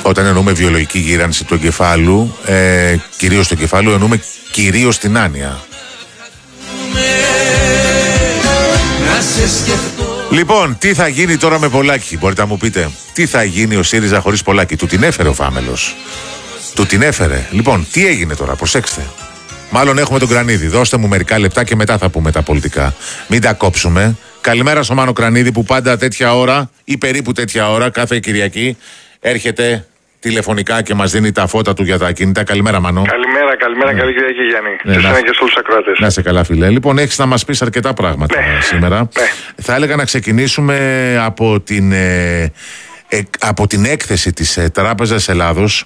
Όταν εννοούμε βιολογική γύρανση του εγκεφάλου, κυρίως του εγκεφάλου, εννοούμε κυρίως την άνοια. Λοιπόν, τι θα γίνει τώρα με Πολάκη, μπορείτε να μου πείτε? Τι θα γίνει ο ΣΥΡΙΖΑ χωρίς Πολάκη? Του την έφερε ο Φάμελος. Του την έφερε. Λοιπόν, τι έγινε τώρα, προσέξτε. Μάλλον έχουμε τον Κρανίδη. Δώστε μου μερικά λεπτά και μετά θα πούμε τα πολιτικά. Μην τα κόψουμε. Καλημέρα στο Μάνο Κρανίδη που πάντα τέτοια ώρα ή περίπου τέτοια ώρα κάθε Κυριακή έρχεται τηλεφωνικά και μας δίνει τα φώτα του για τα ακίνητα. Καλημέρα, Μάνο. Καλημέρα, καλή Κυριακή, Γιάννη. Και εσένα και στους ακροατές. Να σε καλά, φίλε. Λοιπόν, έχεις να μας πεις αρκετά πράγματα σήμερα. Θα έλεγα να ξεκινήσουμε από την έκθεση της Τράπεζας Ελλάδος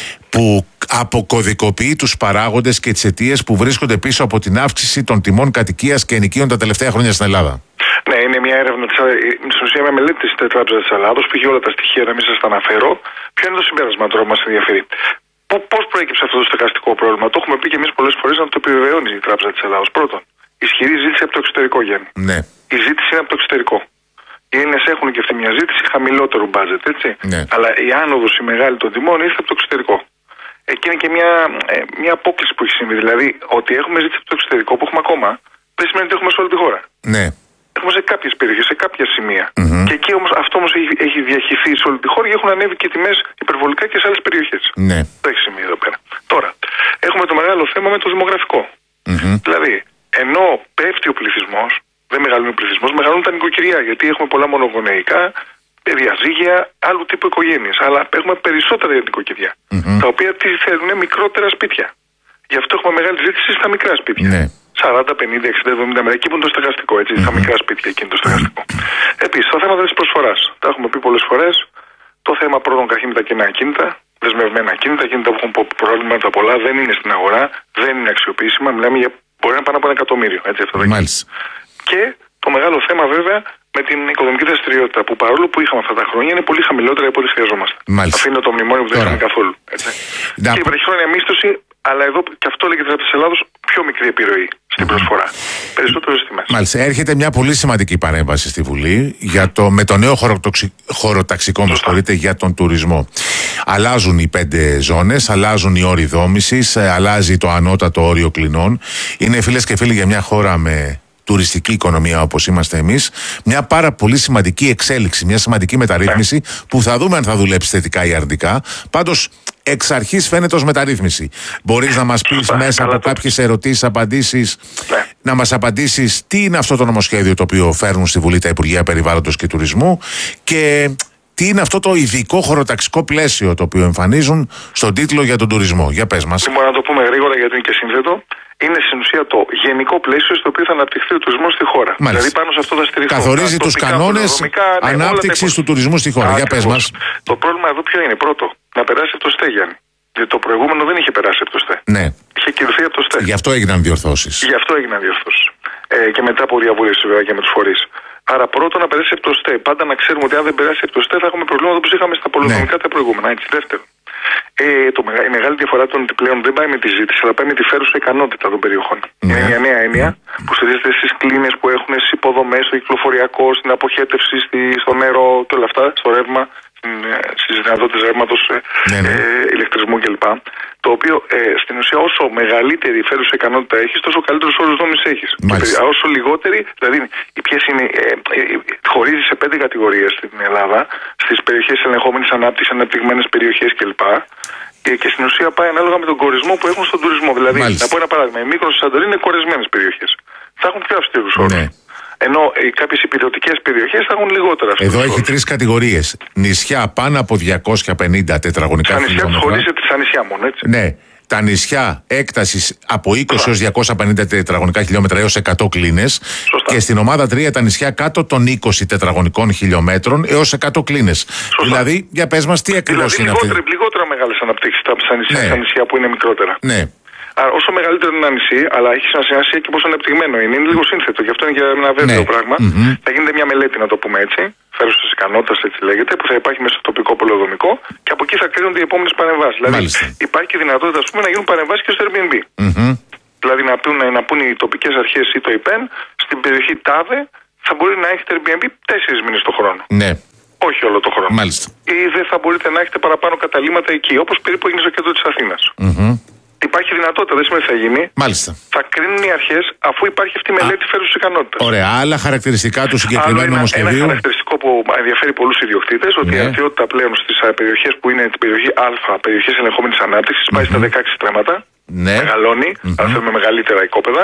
που αποκωδικοποιεί τους παράγοντες και τις αιτίες που βρίσκονται πίσω από την αύξηση των τιμών κατοικίας και ενοικίων τα τελευταία χρόνια στην Ελλάδα. Ναι, είναι μια έρευνα, στην ουσία μια μελέτη της Τράπεζας της Ελλάδος που έχει όλα τα στοιχεία, να μην σας τα αναφέρω. Ποιο είναι το συμπέρασμα τώρα που μας ενδιαφέρει? Πώς προέκυψε αυτό το στεγαστικό πρόβλημα? Το έχουμε πει και εμείς πολλές φορές, να το επιβεβαιώνει η Τράπεζα της Ελλάδος. Πρώτον, ισχυρή ζήτηση από το εξωτερικό, Γιάννη. Ναι. Η ζήτηση είναι από το εξωτερικό. Οι Έλληνες έχουν και αυτή μια ζήτηση χαμηλότερου μπάτζετ, έτσι. Ναι. Αλλά η άνοδος η μεγάλη των τιμών ήρθε από το εξωτερικό. Εκεί είναι και μια απόκληση που έχει συμβεί. Δηλαδή, ότι έχουμε ζήτηση από το εξωτερικό που έχουμε ακόμα, δεν σημαίνει ότι έχουμε σε όλη τη χώρα. Ναι. Έχουμε σε κάποιες περιοχές, σε κάποια σημεία. Και εκεί όμως αυτό όμως έχει διαχυθεί σε όλη τη χώρα και έχουν ανέβει και τιμές υπερβολικά και σε άλλες περιοχές. Ναι. Το έχει σημεί εδώ πέρα. Τώρα, έχουμε το μεγάλο θέμα με το δημογραφικό. Δηλαδή, ενώ πέφτει ο πληθυσμός, δεν μεγαλώνει ο πληθυσμός, μεγαλώνουν τα νοικοκυριά. Γιατί έχουμε πολλά μονογονεϊκά, διαζύγια, άλλου τύπου οικογένειες. Αλλά έχουμε περισσότερα νοικοκυριά. Τα οποία τι θέλουν? Μικρότερα σπίτια. Γι' αυτό έχουμε μεγάλη ζήτηση στα μικρά σπίτια. Ναι. 40, 50, 60, 70 μέρες. Εκεί που είναι το στεγαστικό, έτσι. Στα μικρά σπίτια, εκεί είναι το στεγαστικό. Επίσης, το θέμα της προσφοράς. Τα έχουμε πει πολλές φορές. Το θέμα πρώτον καταρχήν με τα κοινά ακίνητα, δεσμευμένα ακίνητα, ακίνητα που έχουν προβλήματα πολλά, δεν είναι στην αγορά, δεν είναι αξιοποιήσιμα. Μιλάμε για μπορεί να πάνε από 1 εκατομμύριο. Έτσι, αυτά τα Μάλιστα. Και το μεγάλο θέμα βέβαια με την οικονομική δραστηριότητα που παρόλο που είχαμε αυτά τα χρόνια είναι πολύ χαμηλότερα από ό,τι χρειαζόμαστε. Αφήνω το μνημόνιο που δεν είχαμε καθόλου. Έτσι. Και η βραχυχρόνια μίσθωση, αλλά εδώ και αυτό λέγεται από τη Ελλάδα, πιο μικρή επιρροή στην προσφορά. Περισσότερο στις τιμές. Μάλιστα. Έρχεται μια πολύ σημαντική παρέμβαση στη Βουλή με το νέο χωροταξικό για τον τουρισμό. Αλλάζουν οι 5 ζώνες, αλλάζουν οι όροι δόμησης, αλλάζει το ανώτατο όριο κλινών. Είναι, φίλες και φίλοι, για μια χώρα με τουριστική οικονομία όπως είμαστε εμείς, μια πάρα πολύ σημαντική εξέλιξη, μια σημαντική μεταρρύθμιση που θα δούμε αν θα δουλέψει θετικά ή αρνητικά. Πάντως, εξ αρχής φαίνεται ως μεταρρύθμιση. Μπορείς να μας πεις μέσα από κάποιες ερωτήσεις, απαντήσεις, να μας απαντήσεις τι είναι αυτό το νομοσχέδιο το οποίο φέρνουν στη Βουλή τα Υπουργεία Περιβάλλοντος και Τουρισμού και τι είναι αυτό το ειδικό χωροταξικό πλαίσιο το οποίο εμφανίζουν στον τίτλο για τον τουρισμό? Για πες μας. Μπορούμε να το πούμε γρήγορα γιατί είναι και σύνθετο. Είναι στην ουσία το γενικό πλαίσιο στο οποίο θα αναπτυχθεί ο τουρισμός στη χώρα. Μάλιστα. Δηλαδή πάνω σε αυτό θα στηριχθώ. Καθορίζει τους κανόνες ανάπτυξης του τουρισμού στη χώρα. Για πες μας. Το πρόβλημα εδώ ποιο είναι? Πρώτο, να περάσει από το ΣΤΕ, Γιάννη. Γιατί το προηγούμενο δεν είχε περάσει από το ΣΤΕ. Ναι. Είχε κυρωθεί από το ΣΤΕ. Γι' αυτό έγιναν διορθώσεις. Και μετά από διαβούλευση βέβαια και με τους φορείς. Άρα πρώτον να περάσει από το ΣΤΕ. Πάντα να ξέρουμε ότι αν δεν περάσει από το ΣΤΕ θα έχουμε προβλήματα όπως είχαμε στα πολυδομικά τα προηγούμενα. Έτσι. Δεύτερον, η μεγάλη διαφορά των πλέον δεν πάει με τη ζήτηση, αλλά πάει με τη φέρουσα ικανότητα των περιοχών. Είναι μια νέα έννοια που στηρίζεται στις κλίνες που έχουν, στις υποδομές, στο κυκλοφοριακό, στην αποχέτευση, στο νερό και όλα αυτά, στο ρεύμα, στις δυνατότητες ρεύματος, ηλεκτρισμού κλπ. Το οποίο στην ουσία όσο μεγαλύτερη φέρουσα ικανότητα έχεις, τόσο καλύτερους όρους δόμησης έχεις. Όσο λιγότερη, δηλαδή χωρίζει σε 5 κατηγορίες στην Ελλάδα, στις περιοχές ελεγχόμενης ανάπτυξης, αναπτυγμένες περιοχές κλπ. Και στην ουσία πάει ανάλογα με τον κορισμό που έχουν στον τουρισμό. Δηλαδή, να πω ένα παράδειγμα, η Μύκονος και η Σαντορίνη είναι κορεσμένες περιοχές. Θα έχουν πιο αυστηρούς όρους. Ενώ κάποιες υπηρετικές περιοχές θα έχουν λιγότερα αυστηρούς όρους. Εδώ έχει 3 κατηγορίες. Νησιά πάνω από 250 τετραγωνικά χιλιόμετρα. Σαν νησιά χωρίζεται στα νησιά μόνο, έτσι. Ναι. Τα νησιά έκτασης από 20 έως 250 τετραγωνικά χιλιόμετρα έως 100 κλίνες. Και στην ομάδα 3 τα νησιά κάτω των 20 τετραγωνικών χιλιόμετρων έως 100 κλίνες. Δηλαδή, για πες μας, τι ακριβώς είναι αυτό? Λιγότερα μεγάλες αναπτύξεις στα νησιά που είναι μικρότερα. Ναι. Άρα, όσο μεγαλύτερο είναι ένα νησί, αλλά έχει σημασία και πόσο ανεπτυγμένο είναι. Είναι λίγο σύνθετο, γι' αυτό είναι και ένα βέβαιο πράγμα. Θα γίνεται μια μελέτη, να το πούμε έτσι, φέρουσας ικανότητας, έτσι λέγεται, που θα υπάρχει μέσα στο τοπικό πολεοδομικό και από εκεί θα κρίνονται οι επόμενες παρεμβάσεις. Δηλαδή, υπάρχει και δυνατότητα, ας πούμε, να γίνουν παρεμβάσεις και στο Airbnb. Δηλαδή, να πούν οι τοπικές αρχές ή το ΙΠΕΝ, στην περιοχή ΤΑΔΕ θα μπορεί να έχετε Airbnb 4 μήνες το χρόνο. Ναι. Όχι όλο το χρόνο. Μάλιστα. Ή δεν θα μπορείτε να έχετε παραπάνω καταλήμματα εκεί, όπως περίπου έγινε στο κέντρο της Αθήνας. Υπάρχει δυνατότητα, δεν σημαίνει ότι θα γίνει. Μάλιστα. Θα κρίνουν οι αρχές αφού υπάρχει αυτή η μελέτη φέρουσης ικανότητας. Ωραία. Άλλα χαρακτηριστικά του συγκεκριμένου νομοσχεδίου. Ένα χαρακτηριστικό που ενδιαφέρει πολλούς ιδιοκτήτες, ότι η αρτιότητα πλέον στις περιοχές που είναι την περιοχή Α, περιοχές ελεγχόμενης ανάπτυξης, πάει στα 16 στρέμματα. Μεγαλώνει, αλλά θέλουμε μεγαλύτερα οικόπεδα.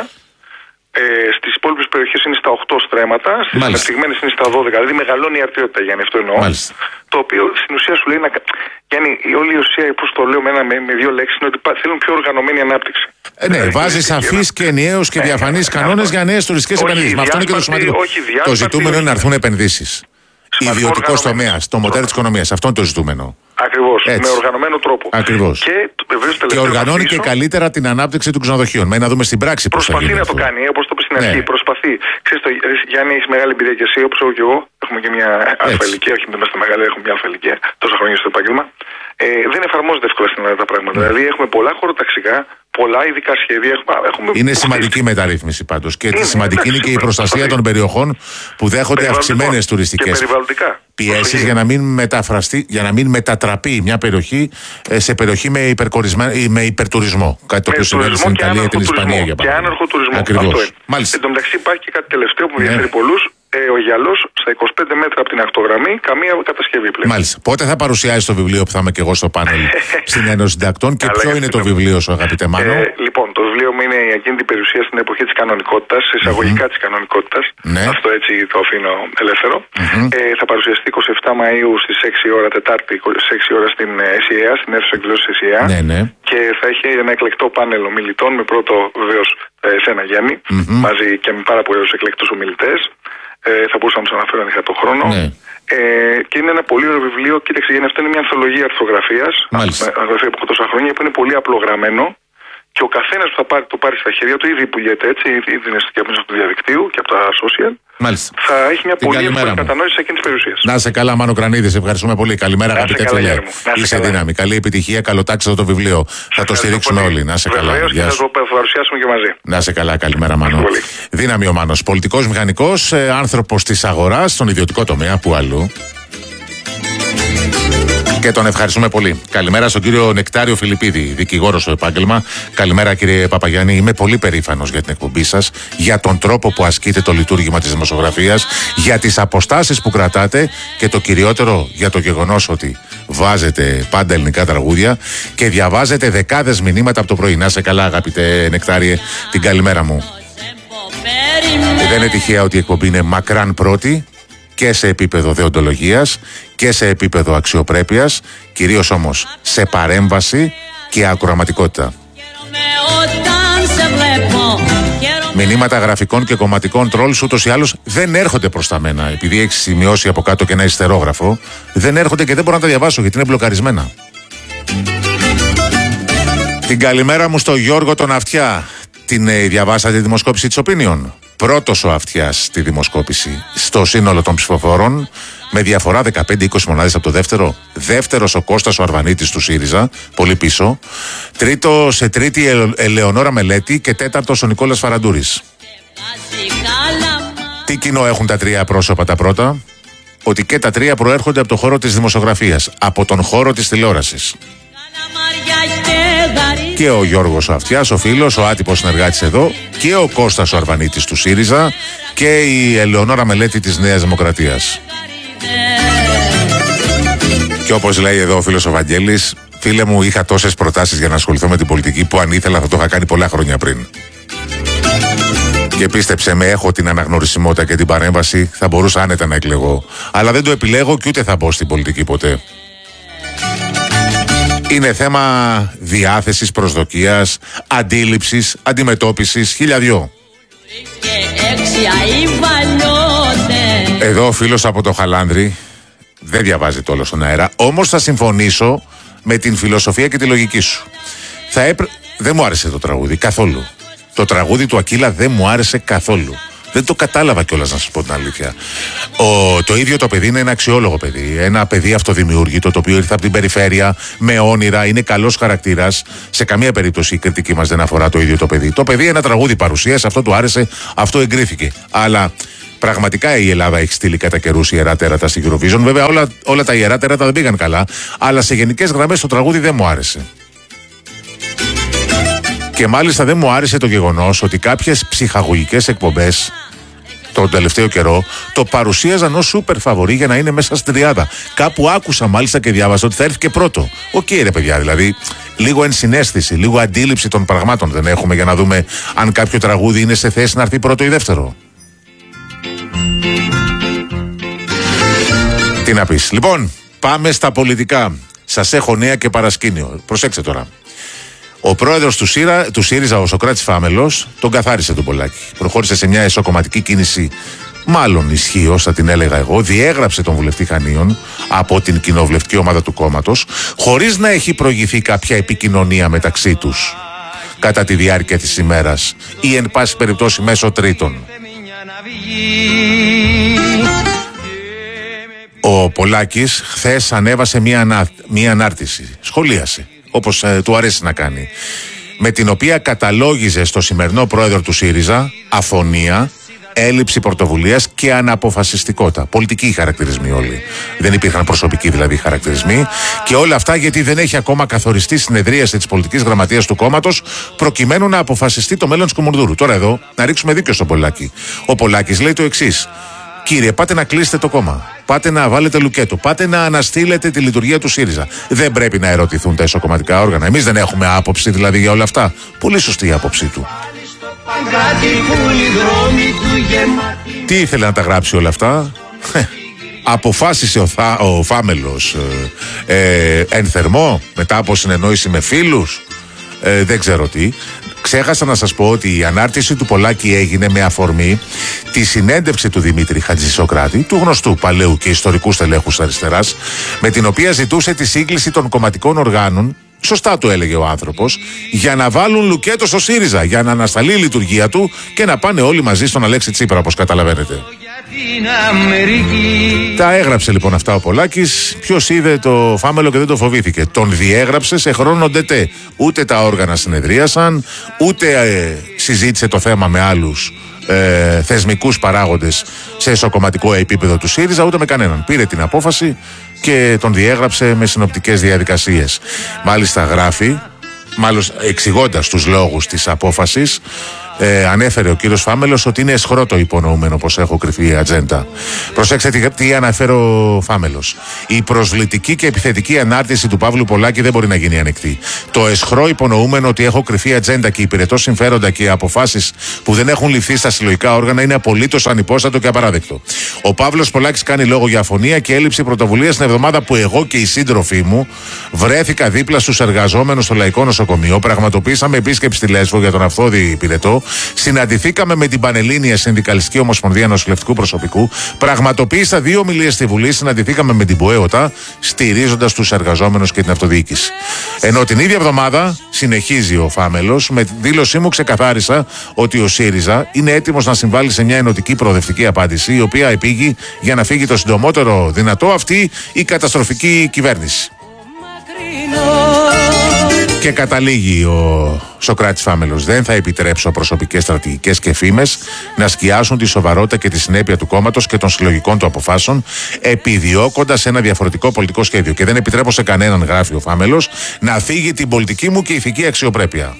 Στις υπόλοιπες περιοχές είναι στα 8 στρέμματα, στις ανεπτυγμένες είναι στα 12. Δηλαδή μεγαλώνει η αρτιότητα, Γιάννη, αυτό εννοώ. Το οποίο στην ουσία σου λέει Γιάννη, όλη η ουσία, πώς το λέω με δύο λέξεις, είναι ότι θέλουν πιο οργανωμένη ανάπτυξη. Ναι, βάζει σαφείς και ενιαίους και διαφανείς κανόνες για νέες τουριστικές επενδύσεις. Αυτό είναι και το σημαντικό. Το ζητούμενο είναι να έρθουν επενδύσεις. Ιδιωτικός τομέας, το μοντέλο της οικονομίας. Αυτό είναι το ζητούμενο. Ακριβώς. Με οργανωμένο τρόπο. Ακριβώς. Και οργανώνει και καλύτερα την ανάπτυξη των ξενοδοχείων. Μένει να δούμε στην πράξη πώς θα γίνει. Προσπαθεί να το κάνει, όπως το είπε στην αρχή. Προσπαθεί. Ξέρεις, Γιάννη, έχει μεγάλη εμπειρία και εσύ, όπως έχω και εγώ. Έχουμε και μια αλφα ηλικία. Όχι, δεν είμαστε μεγάλοι, έχουμε μια αλφα ηλικία. Τόσα χρόνια στο επάγγελμα. Δεν εφαρμόζεται εύκολα στην Ελλάδα τα πράγματα. Δηλαδή, έχουμε πολλά χωροταξικά, πολλά ειδικά σχέδια. Είναι σημαντική μεταρρύθμιση πάντως. Και σημαντική είναι και η προστασία των περιοχών που δέχονται αυξημένες τουριστικές πιέσεις για να μην μετατραπεί μια περιοχή σε περιοχή με υπερτουρισμό. Κάτι το οποίο συμβαίνει στην Ιταλία, την Ισπανία για παράδειγμα. Και άναρχο τουρισμό. Ακριβώς. Εν τω μεταξύ υπάρχει και κάτι τελευταίο που ενδιαφέρει πολλούς. Ο γυαλός στα 25 μέτρα από την ακτογραμμή, καμία κατασκευή πλέον. Μάλιστα. Πότε θα παρουσιάσει το βιβλίο που θα είμαι και εγώ στο πάνελ στην Ένωση Συντακτών και ποιο είναι το βιβλίο σου, αγαπητέ Μάνο? Λοιπόν, το βιβλίο μου είναι εκείνη την περιουσία στην εποχή της κανονικότητας, εισαγωγικά της κανονικότητας. Αυτό έτσι το αφήνω ελεύθερο. Θα παρουσιαστεί 27 Μαΐου στις 6 ώρα, Τετάρτη, στις 6 ώρα στην ΕΣΥΑ, στην αίθουσα εκδηλώσεως ΕΣΥΑ. Και θα έχει ένα εκλεκτό πάνελ ομιλητών με πρώτο βεβαίως εσένα, Γιάννη, μαζί και με πάρα πολλούς εκλεκτούς ομιλητές. Θα μπορούσα να του αναφέρω αν είχα το χρόνο. Και είναι ένα πολύ ωραίο βιβλίο. Κοίταξε, Γιάννη, αυτό είναι μια ανθολογία αρθρογραφίας. Αρθρογραφία από τόσα χρόνια που είναι πολύ απλογραμμένο. Και ο καθένας που θα το πάρει στα χέρια του, ήδη πουλιέται έτσι, ήδη είναι και από του διαδικτύου και από τα social. Θα έχει μια πολύ εύκολη κατανόηση εκείνη τη περιουσία. Να σε καλά, Μάνο Κρανίδη, ευχαριστούμε πολύ. Καλημέρα, αγαπητέ φίλε. Είσαι δύναμη. Καλή επιτυχία, καλοτάξτε το βιβλίο. Θα το στηρίξουμε όλοι. Να σε καλά. Θα το παρουσιάσουμε και μαζί. Να σε καλά, καλημέρα, Μάνο. Δύναμη ο Μάνος. Πολιτικός μηχανικός, άνθρωπος της αγοράς, στον ιδιωτικό τομέα, που αλλού. Και τον ευχαριστούμε πολύ. Καλημέρα στον κύριο Νεκτάριο Φιλιππίδη, δικηγόρο στο επάγγελμα. Καλημέρα, κύριε Παπαγιάννη. Είμαι πολύ περήφανος για την εκπομπή σας, για τον τρόπο που ασκείτε το λειτουργήμα της δημοσιογραφίας, για τις αποστάσεις που κρατάτε και το κυριότερο για το γεγονός ότι βάζετε πάντα ελληνικά τραγούδια και διαβάζετε δεκάδες μηνύματα από το πρωί. Να σε καλά, αγαπητέ Νεκτάριε, την καλημέρα μου. Δεν είναι τυχαία ότι η εκπομπή είναι μακράν πρώτη και σε επίπεδο δεοντολογίας και σε επίπεδο αξιοπρέπειας, κυρίως όμως σε παρέμβαση και ακροαματικότητα. Μηνύματα γραφικών και κομματικών τρόλς ούτως ή άλλως δεν έρχονται προς τα μένα. Επειδή έχει σημειώσει από κάτω και ένα ιστερόγραφο, δεν έρχονται και δεν μπορώ να τα διαβάσω γιατί είναι μπλοκαρισμένα. Την καλημέρα μου στο Γιώργο τον Αυτιά. Την διαβάσατε τη δημοσκόπηση της Opinion? Πρώτος ο Αυτιάς στη δημοσκόπηση στο σύνολο των ψηφοφόρων, με διαφορά 15-20 μονάδες από το δεύτερο. Δεύτερος ο Κώστας ο Αρβανίτης του ΣΥΡΙΖΑ, πολύ πίσω. Τρίτη η Ελεονόρα Μελέτη και τέταρτος ο Νικόλας Φαραντούρης. Τι κοινό έχουν τα τρία πρόσωπα τα πρώτα? Ότι και τα τρία προέρχονται από το χώρο της δημοσιογραφίας, από τον χώρο της τηλεόρασης. Και ο Γιώργος ο Αυτιάς, ο φίλος, ο άτυπος συνεργάτης εδώ, και ο Κώστας ο Αρβανίτης του ΣΥΡΙΖΑ και η Ελεονόρα Μελέτη της Νέας Δημοκρατίας. Και όπως λέει εδώ ο φίλος ο Βαγγέλης, φίλε μου, είχα τόσες προτάσεις για να ασχοληθώ με την πολιτική που αν ήθελα θα το είχα κάνει πολλά χρόνια πριν. Και πίστεψε με, έχω την αναγνωρισιμότητα και την παρέμβαση, θα μπορούσα άνετα να εκλεγώ. Αλλά δεν το επιλέγω και ούτε θα μπω στην πολιτική ποτέ. Είναι θέμα διάθεσης, προσδοκίας, αντίληψης, αντιμετώπισης, χιλιαδιό. Εδώ ο φίλος από το Χαλάνδρη δεν διαβάζει το όλο στον αέρα, όμως θα συμφωνήσω με την φιλοσοφία και τη λογική σου. Δεν μου άρεσε το τραγούδι καθόλου. Το τραγούδι του Ακύλα δεν μου άρεσε καθόλου. Δεν το κατάλαβα κιόλας, να σας πω την αλήθεια. Το ίδιο το παιδί είναι ένα αξιόλογο παιδί. Ένα παιδί αυτοδημιούργητο, το οποίο ήρθε από την περιφέρεια με όνειρα, είναι καλός χαρακτήρας. Σε καμία περίπτωση η κριτική μας δεν αφορά το ίδιο το παιδί. Το παιδί ένα τραγούδι παρουσίασε, αυτό του άρεσε, αυτό εγκρίθηκε. Αλλά Πραγματικά η Ελλάδα έχει στείλει κατά καιρούς ιερά τέρατα στη Eurovision. Βέβαια, όλα τα ιερά τέρατα δεν πήγαν καλά, αλλά σε γενικές γραμμές το τραγούδι δεν μου άρεσε. Και μάλιστα δεν μου άρεσε το γεγονός ότι κάποιες ψυχαγωγικές εκπομπές τον τελευταίο καιρό το παρουσίαζαν ως σούπερ φαβορί για να είναι μέσα στην τριάδα. Κάπου άκουσα μάλιστα και διάβασα ότι θα έρθει και πρώτο. Οκ, ρε παιδιά, δηλαδή λίγο ενσυναίσθηση, λίγο αντίληψη των πραγμάτων δεν έχουμε για να δούμε αν κάποιο τραγούδι είναι σε θέση να έρθει πρώτο ή δεύτερο. Τι να πεις. Λοιπόν, πάμε στα πολιτικά. Σας έχω νέα και παρασκήνιο. Προσέξτε τώρα. Ο πρόεδρος του ΣΥΡΙΖΑ, ο Σωκράτης Φάμελος, τον καθάρισε τον Πολάκη. Προχώρησε σε μια εσωκομματική κίνηση, μάλλον ισχύως, θα την έλεγα εγώ. Διέγραψε τον βουλευτή Χανίων από την κοινοβουλευτική ομάδα του κόμματος, χωρίς να έχει προηγηθεί κάποια επικοινωνία μεταξύ τους κατά τη διάρκεια της ημέρας ή εν πάση περιπτώσει μέσω τρίτων. Ο Πολάκης χθες ανέβασε μια ανάρτηση, σχολίασε, όπως του αρέσει να κάνει, με την οποία καταλόγιζε στο σημερινό πρόεδρο του ΣΥΡΙΖΑ αφωνία, έλλειψη πρωτοβουλίας και αναποφασιστικότητα. Πολιτικοί χαρακτηρισμοί όλοι. Δεν υπήρχαν προσωπικοί δηλαδή χαρακτηρισμοί. Και όλα αυτά γιατί δεν έχει ακόμα καθοριστεί συνεδρίαση της πολιτικής γραμματείας του κόμματος προκειμένου να αποφασιστεί το μέλλον της Κουμουνδούρου. Τώρα εδώ να ρίξουμε δίκιο στον Πολάκη. Ο Πολάκης λέει το εξής. Κύριε, πάτε να κλείσετε το κόμμα. Πάτε να βάλετε λουκέτο. Πάτε να αναστείλετε τη λειτουργία του ΣΥΡΙΖΑ. Δεν πρέπει να ερωτηθούν τα εσωκομματικά όργανα. Εμείς δεν έχουμε άποψη δηλαδή για όλα αυτά. Πολύ σωστή η άποψή του. Τι ήθελε να τα γράψει όλα αυτά? Αποφάσισε ο Φάμελος εν θερμό μετά από συνεννόηση με φίλους. Δεν ξέρω τι. Ξέχασα να σας πω ότι η ανάρτηση του Πολάκη έγινε με αφορμή τη συνέντευξη του Δημήτρη Χατζησοκράτη, του γνωστού παλαιού και ιστορικού στελέχους αριστεράς, με την οποία ζητούσε τη σύγκληση των κομματικών οργάνων, σωστά το έλεγε ο άνθρωπος, για να βάλουν λουκέτο στο ΣΥΡΙΖΑ, για να ανασταλεί η λειτουργία του και να πάνε όλοι μαζί στον Αλέξη Τσίπρα, όπως καταλαβαίνετε. Τα έγραψε λοιπόν αυτά ο Πολάκης. Ποιος είδε το Φάμελο και δεν το φοβήθηκε? Τον διέγραψε σε χρόνο ντετέ. Ούτε τα όργανα συνεδρίασαν, ούτε συζήτησε το θέμα με άλλους θεσμικούς παράγοντες σε εσωκομματικό επίπεδο του ΣΥΡΙΖΑ, ούτε με κανέναν. Πήρε την απόφαση και τον διέγραψε με συνοπτικές διαδικασίες. Μάλιστα γράφει, μάλλον εξηγώντας τους λόγους της απόφασης, ανέφερε ο κύριος Φάμελος ότι είναι αισχρό το υπονοούμενο πως έχω κρυφή η ατζέντα. Προσέξτε τι αναφέρει ο Φάμελος. Η προσβλητική και επιθετική ανάρτηση του Παύλου Πολάκη δεν μπορεί να γίνει ανεκτή. Το αισχρό υπονοούμενο ότι έχω κρυφή ατζέντα και υπηρετώ συμφέροντα και αποφάσεις που δεν έχουν ληφθεί στα συλλογικά όργανα είναι απολύτως ανυπόστατο και απαράδεκτο. Ο Παύλος Πολάκης κάνει λόγο για αφωνία και έλλειψη πρωτοβουλίας την εβδομάδα που εγώ και οι σύντροφοί μου βρέθηκα δίπλα στους εργαζόμενους στο Λαϊκό Νοσοκομείο. Πραγματοποίησαμε επίσκεψη στη Λέσβο για τον αυθόδη υπηρετό. Συναντηθήκαμε με την Πανελλήνια Συνδικαλιστική Ομοσπονδία Νοσηλευτικού Προσωπικού. Πραγματοποίησα 2 ομιλίες στη Βουλή. Συναντηθήκαμε με την ΠΟΕΟΤΑ, στηρίζοντας τους εργαζόμενους και την αυτοδιοίκηση. Ενώ την ίδια εβδομάδα, συνεχίζει ο Φάμελος, με τη δήλωσή μου ξεκαθάρισα ότι ο ΣΥΡΙΖΑ είναι έτοιμος να συμβάλλει σε μια ενωτική προοδευτική απάντηση, η οποία επήγει για να φύγει το συντομότερο δυνατό αυτή η καταστροφική κυβέρνηση. Και καταλήγει ο Σωκράτης Φάμελος. Δεν θα επιτρέψω προσωπικές στρατηγικές και φήμες να σκιάσουν τη σοβαρότητα και τη συνέπεια του κόμματος και των συλλογικών του αποφάσεων, επιδιώκοντας ένα διαφορετικό πολιτικό σχέδιο. Και δεν επιτρέπω σε κανέναν, γράφει ο Φάμελος, να φύγει την πολιτική μου και ηθική αξιοπρέπεια.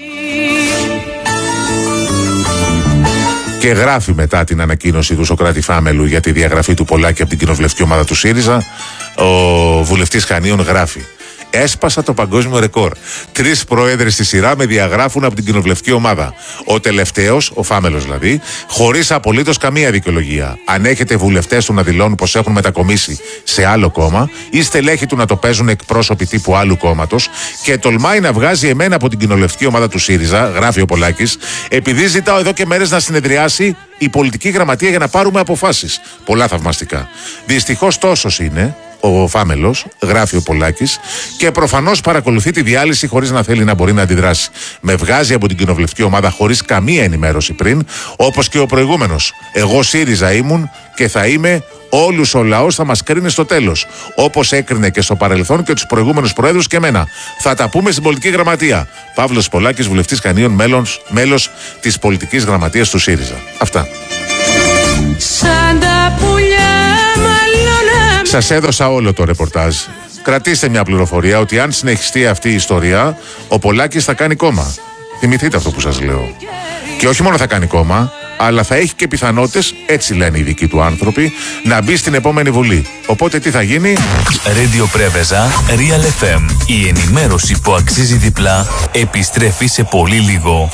Και γράφει μετά την ανακοίνωση του Σωκράτη Φάμελου για τη διαγραφή του Πολάκη από την κοινοβουλευτική ομάδα του ΣΥΡΙΖΑ, ο βουλευτής Χανίων γράφει: έσπασα το παγκόσμιο ρεκόρ. 3 πρόεδροι στη σειρά με διαγράφουν από την κοινοβουλευτική ομάδα. Ο τελευταίος, ο Φάμελος δηλαδή, χωρίς απολύτως καμία δικαιολογία. Αν έχετε βουλευτές του να δηλώνουν πως έχουν μετακομίσει σε άλλο κόμμα ή στελέχη του να το παίζουν εκπρόσωποι τύπου άλλου κόμματος και τολμάει να βγάζει εμένα από την κοινοβουλευτική ομάδα του ΣΥΡΙΖΑ, γράφει ο Πολάκης, επειδή ζητάω εδώ και μέρες να συνεδριάσει η πολιτική γραμματεία για να πάρουμε αποφάσεις. Πολλά θαυμαστικά. Δυστυχώς τόσος είναι ο Φάμελος, γράφει ο Πολάκης, και προφανώς παρακολουθεί τη διάλυση χωρίς να θέλει να μπορεί να αντιδράσει. Με βγάζει από την κοινοβουλευτική ομάδα χωρίς καμία ενημέρωση πριν, όπως και ο προηγούμενος. Εγώ ΣΥΡΙΖΑ ήμουν και θα είμαι. Όλους ο λαός θα μας κρίνει στο τέλος. Όπως έκρινε και στο παρελθόν και τους προηγούμενους προέδρους και εμένα. Θα τα πούμε στην πολιτική γραμματεία. Παύλος Πολάκης, βουλευτής Χανίων, μέλος της πολιτικής γραμματείας του ΣΥΡΙΖΑ. Αυτά. Σαν τα πουλιά μαλλώνα. Σας έδωσα όλο το ρεπορτάζ. Κρατήστε μια πληροφορία ότι αν συνεχιστεί αυτή η ιστορία, ο Πολάκης θα κάνει κόμμα. Θυμηθείτε αυτό που σας λέω. Και όχι μόνο θα κάνει κόμμα, αλλά θα έχει και πιθανότητες, έτσι λένε οι δικοί του άνθρωποι, να μπει στην επόμενη Βουλή. Οπότε τι θα γίνει? Radio Πρέβεζα, Real FM. Η ενημέρωση που αξίζει διπλά επιστρέφει σε πολύ λίγο.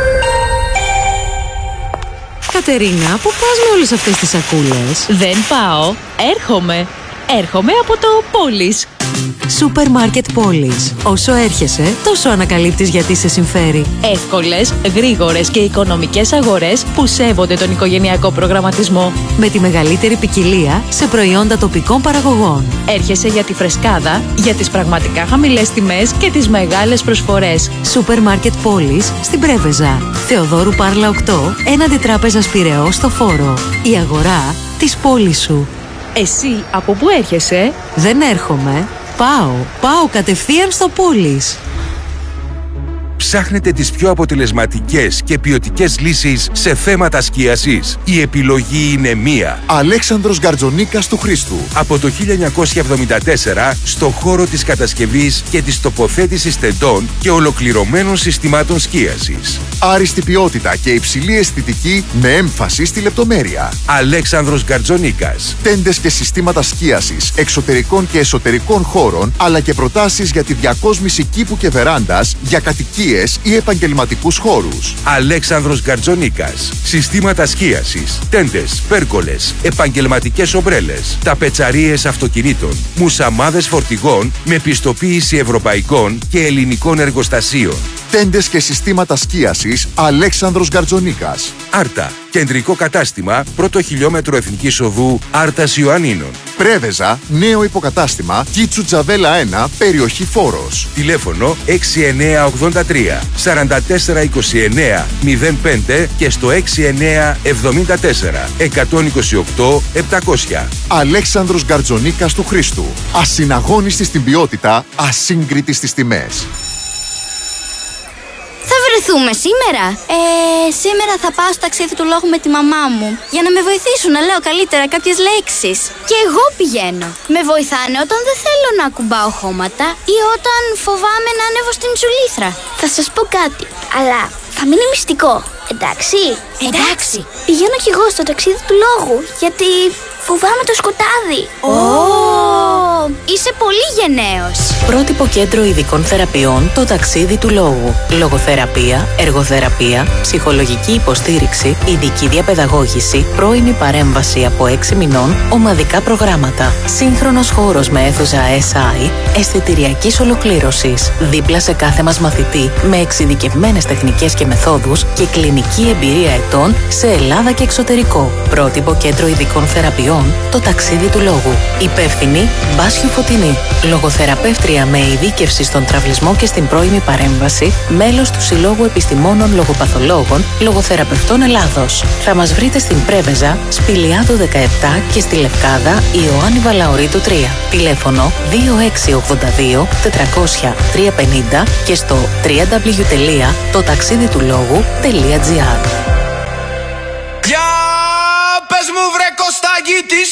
Κατερίνα, πού πας με όλες αυτές τις σακούλες? Δεν πάω, έρχομαι από το Πόλης. Σούπερ Μάρκετ Πόλης. Όσο έρχεσαι, τόσο ανακαλύπτεις γιατί σε συμφέρει. Εύκολες, γρήγορες και οικονομικές αγορές που σέβονται τον οικογενειακό προγραμματισμό. Με τη μεγαλύτερη ποικιλία σε προϊόντα τοπικών παραγωγών. Έρχεσαι για τη φρεσκάδα, για τις πραγματικά χαμηλές τιμές και τις μεγάλες προσφορές. Σούπερ Μάρκετ Πόλης στην Πρέβεζα. Θεοδόρου Πάρλα 8, έναντι Τράπεζας Πειραιώς στο Φόρο. Η αγορά της πόλης σου. Εσύ από πού έρχεσαι? Δεν έρχομαι. Πάω κατευθείαν στο Πόλης. Ψάχνετε τις πιο αποτελεσματικές και ποιοτικές λύσεις σε θέματα σκίασης? Η επιλογή είναι μία. Αλέξανδρος Γκαρτζονίκας του Χρήστου. Από το 1974 στο χώρο της κατασκευής και της τοποθέτησης τεντών και ολοκληρωμένων συστημάτων σκίασης. Άριστη ποιότητα και υψηλή αισθητική με έμφαση στη λεπτομέρεια. Αλέξανδρος Γκαρτζονίκας. Τέντες και συστήματα σκίασης εξωτερικών και εσωτερικών χώρων, αλλά και προτάσεις για τη διακόσμηση κήπου και βεράντας για κατοικίες ή επαγγελματικούς χώρους. Αλέξανδρος Γκαρτζονίκας. Συστήματα σκίασης, τέντες, πέρκολες, επαγγελματικές ομπρέλες, ταπετσαρίες αυτοκινήτων, μουσαμάδες φορτηγών με πιστοποίηση ευρωπαϊκών και ελληνικών εργοστασίων. Τέντες και συστήματα σκίασης Αλέξανδρος Γκαρτζονίκας. Άρτα. Κεντρικό κατάστημα, πρώτο χιλιόμετρο Εθνικής Οδού Άρτας Ιωαννίνων. Πρέβεζα, νέο υποκατάστημα, Κίτσου Τζαβέλα 1, περιοχή Φόρος. Τηλέφωνο 6983 4429 05 και στο 6974 128 700. Αλέξανδρος Γκαρτζονίκας του Χρήστου. Ασυναγώνιστη στην ποιότητα, ασύγκριτη στις τιμές. Θα βρεθούμε σήμερα? Σήμερα θα πάω στο ταξίδι του λόγου με τη μαμά μου για να με βοηθήσουν να λέω καλύτερα κάποιες λέξεις. Και εγώ πηγαίνω. Με βοηθάνε όταν δεν θέλω να ακουμπάω χώματα ή όταν φοβάμαι να ανέβω στην τσουλήθρα. Θα σας πω κάτι, αλλά θα μείνει μυστικό. Εντάξει? Εντάξει. Πηγαίνω κι εγώ στο ταξίδι του λόγου, γιατί φοβάμαι το σκοτάδι. Είσαι πολύ γενναίος. Πρότυπο κέντρο ειδικών θεραπείων, το ταξίδι του λόγου. Λογοθεραπεία, εργοθεραπεία, ψυχολογική υποστήριξη, ειδική διαπαιδαγώγηση, πρώιμη παρέμβαση από 6 μηνών, ομαδικά προγράμματα. Σύγχρονος χώρος με αίθουσα SI, αισθητηριακής ολοκλήρωσης. Δίπλα σε κάθε μας μαθητή, με εξειδικευμένες τεχνικές και μεθόδους και κλινική εμπειρία ετών σε Ελλάδα και εξωτερικό. Πρότυπο κέντρο ειδικών θεραπείων, το ταξίδι του λόγου. Υπεύθυνη Μπάσιο Φωτεινή. Λογοθεραπεύτρια με ειδίκευση στον τραυλισμό και στην πρώιμη παρέμβαση, μέλος του Συλλόγου Επιστημόνων Λογοπαθολόγων Λογοθεραπευτών Ελλάδος. Θα μας βρείτε στην Πρέβεζα, Σπηλιάδο 17 και στη Λευκάδα Ιωάννη Βαλαωρίτου 3. Τηλέφωνο 2682 400 350 και στο www.totaxiditulogou.gr. Για πες μου βρε Κωστάκη, τι